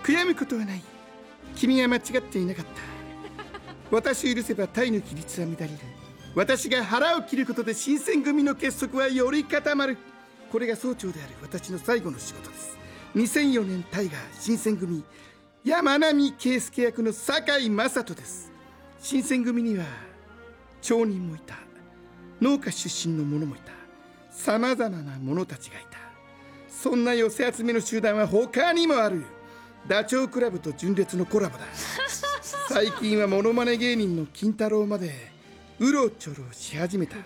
悔やむことはない。君は間違っていなかった。私を許せば隊の規律は乱れる。私が腹を切ることで新選組の結束はより固まる。これが総長である私の最後の仕事です。2004年タイガー新選組山並圭介役の堺雅人です。新選組には町人もいた、農家出身の者もいた、さまざまな者たちがいた。そんな寄せ集めの集団は他にもある。ダチョウ倶楽部と純烈のコラボだ。最近はモノマネ芸人の金太郎までうろちょろし始めた。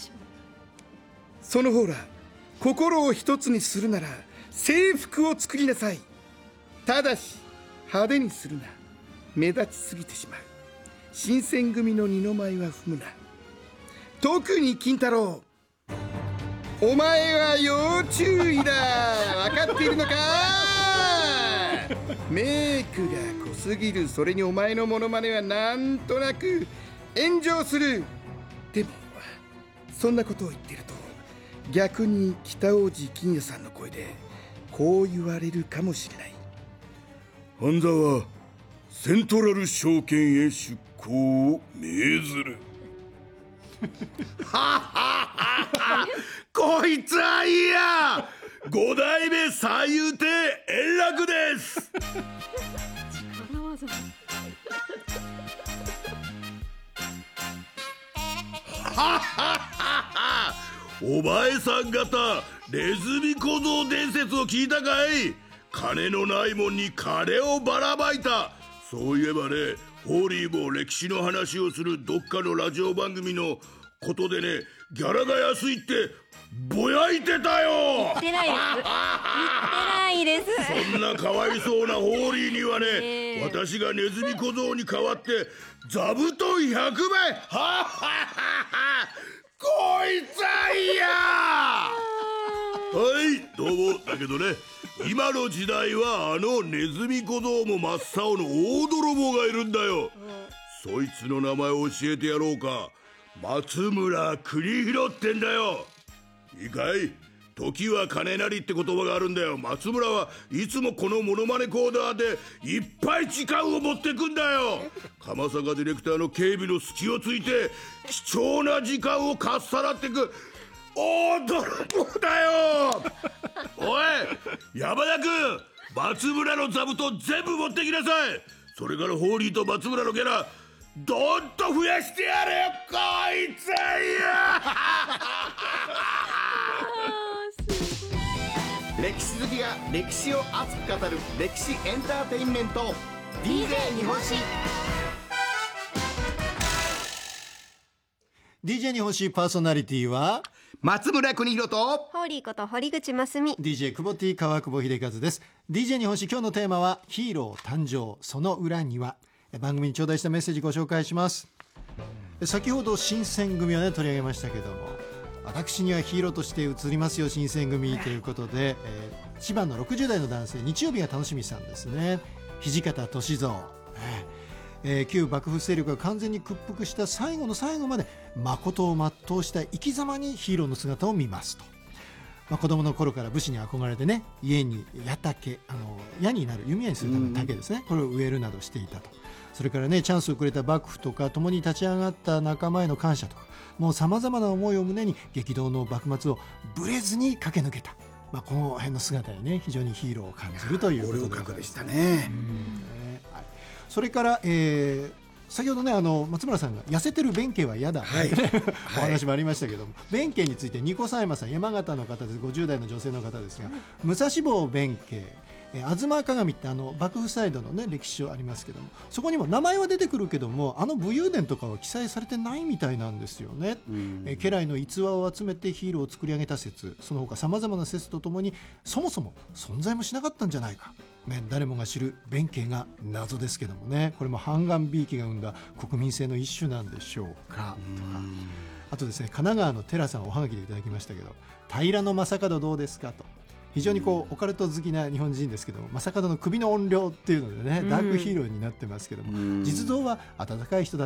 そのほら、心を一つにするなら制服を作りなさい。ただし派手にするな。目立ちすぎてしまう。新選組の二の舞は踏むな。特に金太郎、お前は要注意だ。分かっているのか。メイクが濃すぎる。それにお前のモノマネはなんとなく炎上する。でもそんなことを言っていると逆に北大路欣也さんの声でこう言われるかもしれない。 半沢、セントラル証券へ出向を命ずる。こいつはいいや。五代目三遊亭円楽です。お前さん方、ネズミ小僧伝説を聞いたかい。金のないもんに金をばらまいた。そういえばね、ホーリーも歴史の話をするどっかのラジオ番組のことでね、ギャラが安いってぼやいてたよ。言ってないです。 そんなかわいそうなホーリーにはね、私がネズミ小僧に代わって座布団100枚。こいつはいや。はい、どうも。だけどね、今の時代はあのネズミ小僧も真っ青の大泥棒がいるんだよ。そいつの名前を教えてやろうか。松村邦弘ってんだよ。いいかい。時は金なりって言葉があるんだよ。松村はいつもこのモノマネコーナーでいっぱい時間を持ってくんだよ。鎌坂ディレクターの警備の隙をついて貴重な時間をかっさらってく大泥棒だよ。おい山田君、松村の座布団全部持ってきなさい。それからホーリーと松村のキャラどんと増やしてやれよ。こいつは歴史好きが歴史を熱く語る歴史エンターテインメント DJ 日本史。 DJ 日本史パーソナリティは松村邦弘とホーリーこと堀口真澄、 DJ 久保 T 川久保秀和です。 DJ 日本史、今日のテーマはヒーロー誕生その裏には。番組に頂戴したメッセージご紹介します。先ほど新選組をね取り上げましたけども、私にはヒーローとして映りますよ新選組ということで、千葉の60代の男性、日曜日が楽しみさんですね。土方歳三、旧幕府勢力が完全に屈服した最後の最後まで誠を全うした生き様にヒーローの姿を見ますと。子供の頃から武士に憧れてね、家に矢竹、矢になる弓矢にするための竹ですね、これを植えるなどしていたと。それからね、チャンスをくれた幕府とか共に立ち上がった仲間への感謝とか、もうさまざまな思いを胸に激動の幕末をブレずに駆け抜けた、この辺の姿にね非常にヒーローを感じるということでございます。 でしたね。 それから、先ほどね松村さんが痩せてる弁慶は嫌だ、お話もありましたけども、弁慶についてニコサイマさん、山形の方です。50代の女性の方ですが、武蔵坊弁慶、吾妻鏡って幕府サイドのね歴史書ありますけども、そこにも名前は出てくるけども武勇伝とかは記載されてないみたいなんですよね。家来の逸話を集めてヒーローを作り上げた説、その他さまざまな説とともにそもそも存在もしなかったんじゃないか、誰もが知る弁慶が謎ですけどもね、これも半眼びいきが生んだ国民性の一種なんでしょうかとか、あとですね、神奈川の寺さんおはがきでいただきましたけど、平将門どうですかと。非常にオカルト好きな日本人ですけども、正門の首の怨霊っていうのでね、ダークヒーローになってますけども、実像は温かい人だ